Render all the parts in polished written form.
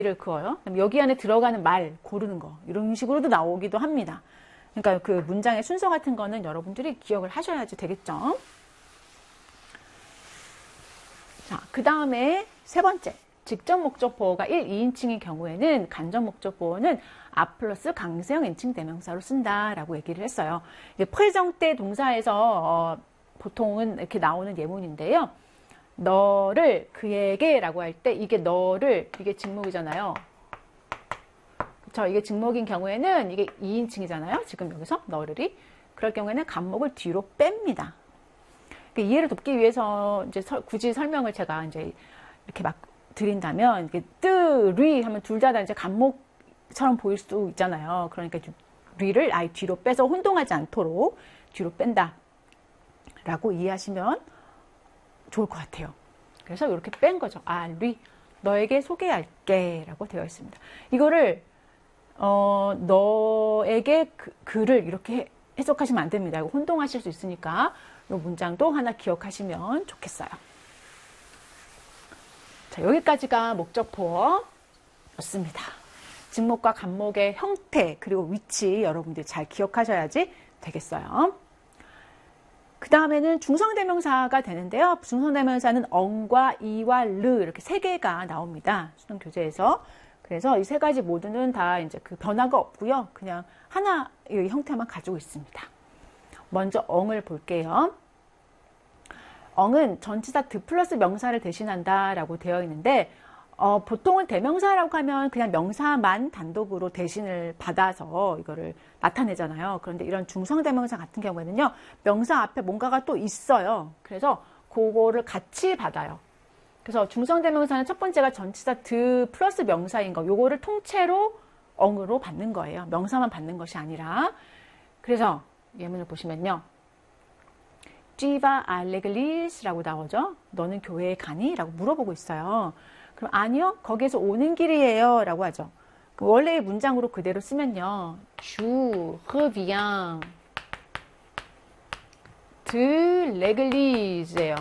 를 그어요. 여기 안에 들어가는 말 고르는 거 이런 식으로도 나오기도 합니다. 그러니까 그 문장의 순서 같은 거는 여러분들이 기억을 하셔야지 되겠죠. 자, 그 다음에 세 번째, 직접 목적 보어가 1, 2인칭인 경우에는 간접 목적 보어는 아 플러스 강세형 인칭 대명사로 쓴다라고 얘기를 했어요. 이게 프레정 때 동사에서 보통은 이렇게 나오는 예문인데요. 너를 그에게 라고 할 때 이게 너를 이게 직목이잖아요. 그쵸? 이게 직목인 경우에는 이게 2인칭이잖아요. 지금 여기서 너를이. 그럴 경우에는 간목을 뒤로 뺍니다. 이해를 돕기 위해서 이제 굳이 설명을 제가 이제 이렇게 막 드린다면 이게 뜨리 하면 둘 다 이제 간목처럼 보일 수도 있잖아요. 그러니까 리를 아예 뒤로 빼서 혼동하지 않도록 뒤로 뺀다 라고 이해하시면 좋을 것 같아요. 그래서 이렇게 뺀 거죠. 아, 리, 너에게 소개할게 라고 되어 있습니다. 이거를 너에게 그를 이렇게 해석하시면 안 됩니다. 이거 혼동하실 수 있으니까 이 문장도 하나 기억하시면 좋겠어요. 자, 여기까지가 목적보어였습니다. 직목과 간목의 형태 그리고 위치 여러분들이 잘 기억하셔야지 되겠어요. 그 다음에는 중성대명사가 되는데요. 중성대명사는 엉과 이와 르 이렇게 세 개가 나옵니다. 수능 교재에서. 그래서 이 세 가지 모두는 다 이제 그 변화가 없고요. 그냥 하나의 형태만 가지고 있습니다. 먼저 엉을 볼게요. 엉은 전치사 드 플러스 명사를 대신한다라고 되어 있는데 보통은 대명사라고 하면 그냥 명사만 단독으로 대신을 받아서 이거를 나타내잖아요. 그런데 이런 중성대명사 같은 경우에는요. 명사 앞에 뭔가가 또 있어요. 그래서 그거를 같이 받아요. 그래서 중성대명사는 첫 번째가 전치사 드 플러스 명사인 거. 요거를 통째로 엉으로 받는 거예요. 명사만 받는 것이 아니라. 그래서 예문을 보시면요. 쥐바 알레글리스라고 나오죠. 너는 교회에 가니? 라고 물어보고 있어요. 그럼 아니요. 거기에서 오는 길이에요. 라고 하죠. 원래의 문장으로 그대로 쓰면요. 주 reviens de l'église예요.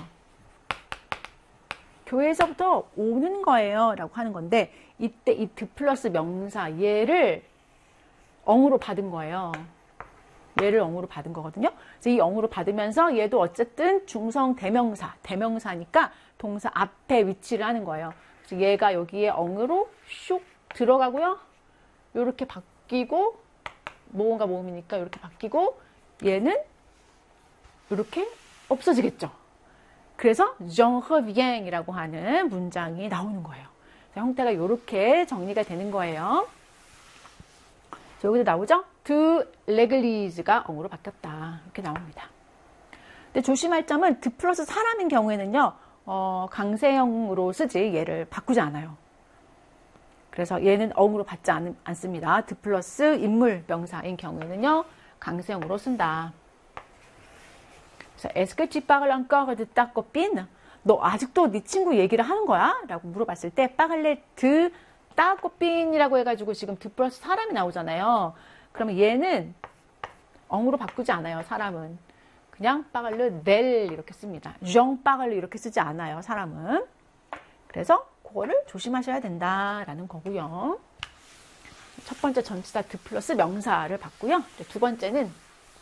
교회에서부터 오는 거예요. 라고 하는 건데 이때 이 드 플러스 명사 얘를 엉으로 받은 거예요. 얘를 엉으로 받은 거거든요. 그래서 이 엉으로 받으면서 얘도 어쨌든 중성 대명사니까 동사 앞에 위치를 하는 거예요. 그래서 얘가 여기에 엉으로 슉 들어가고요. 이렇게 바뀌고 모음과 모음이니까 이렇게 바뀌고 얘는 이렇게 없어지겠죠. 그래서 je reviens이라고 하는 문장이 나오는 거예요. 형태가 이렇게 정리가 되는 거예요. 여기도 나오죠? de l'église가 엉으로 바뀌었다. 이렇게 나옵니다. 근데 조심할 점은 de 플러스 사람인 경우에는요. 강세형으로 쓰지 얘를 바꾸지 않아요. 그래서 얘는 엉으로 받지 않습니다. de 플러스 인물 명사인 경우에는요. 강세형으로 쓴다. 그래서 est-ce que tu parles encore de ta copine? 너 아직도 네 친구 얘기를 하는 거야? 라고 물어봤을 때 parler de ta copine?이라고 해가지고 지금 de 플러스 사람이 나오잖아요. 그러면 얘는 엉으로 바꾸지 않아요. 사람은. 그냥 parle d'elle 이렇게 씁니다. Jean parle 이렇게 쓰지 않아요. 사람은. 그래서 그거를 조심하셔야 된다라는 거고요. 첫 번째 전치사 de 플러스 명사를 받고요. 두 번째는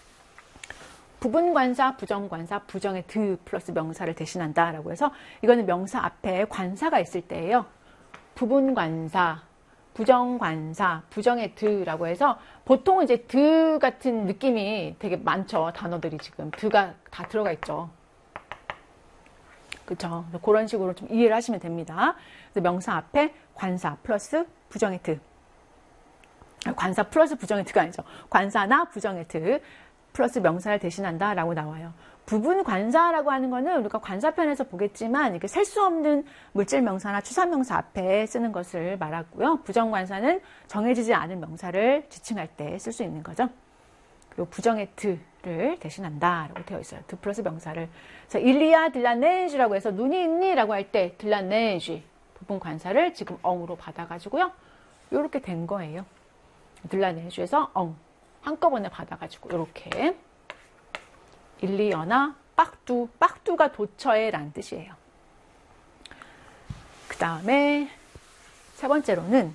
부분관사, 부정관사, 부정의 de 플러스 명사를 대신한다라고 해서 이거는 명사 앞에 관사가 있을 때예요. 부분관사, 부정관사, 부정의 de라고 해서 보통은 이제 de 같은 느낌이 되게 많죠. 단어들이 지금 de가 다 들어가 있죠. 그렇죠. 그런 식으로 좀 이해를 하시면 됩니다. 그래서 명사 앞에 관사 플러스 부정의 de. 관사 플러스 부정의 de가 아니죠. 관사나 부정의 de 플러스 명사를 대신한다라고 나와요. 부분 관사라고 하는 거는 우리가 관사편에서 보겠지만 이게 셀 수 없는 물질 명사나 추상명사 앞에 쓰는 것을 말하고요. 부정 관사는 정해지지 않은 명사를 지칭할 때 쓸 수 있는 거죠. 그리고 부정의 드를 대신한다라고 되어 있어요. 드 플러스 명사를. 자, 일리아 들라네지라고 해서 눈이 있니라고 할 때 들라네지 부분 관사를 지금 엉으로 받아가지고요. 이렇게 된 거예요. 들라네지에서 엉 한꺼번에 받아가지고 이렇게. 일리어나 빡두가 도처에라는 뜻이에요. 그 다음에 세 번째로는